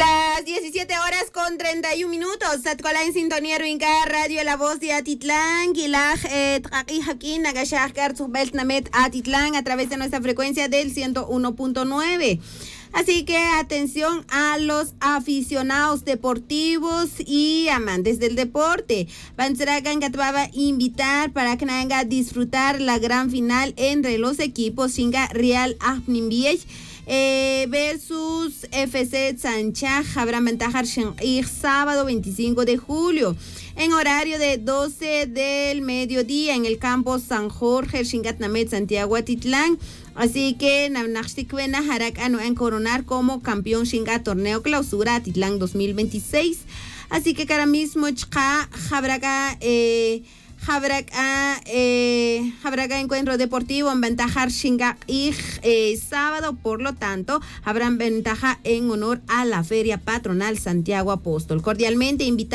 Las 17:31. Satkola en sintonía Ruinca, Radio La Voz de Atitlán, Gilaj, Tqaqi Hakin, Nagashahkar, Subelt Namet Atitlán, a través de nuestra frecuencia del 101.9. Así que atención a los aficionados deportivos y amantes del deporte. Banzragan Gatbaba invitar para que vengan a disfrutar la gran final entre los equipos Shinga Real Ahpnimbiech versus FC Sanchaj. Habrán ventaja el sábado 25 de julio en horario de 12 del mediodía en el campo San Jorge, Shingatnamet, Santiago Atitlán. Así que Namnaxtikwena Harak en coronar como campeón Shinga Torneo Clausura Atitlán 2026. Así que ahora mismo Habraka encuentro deportivo en ventaja Shinga y sábado, por lo tanto habrán ventaja en honor a la Feria Patronal Santiago Apóstol. Cordialmente invitado